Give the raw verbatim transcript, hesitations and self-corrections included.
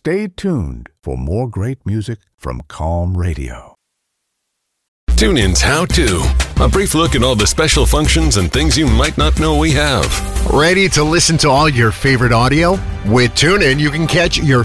Stay tuned for more great music from Calm Radio. TuneIn's How To. A brief look at all the special functions and things you might not know we have. Ready to listen to all your favorite audio? With TuneIn, you can catch your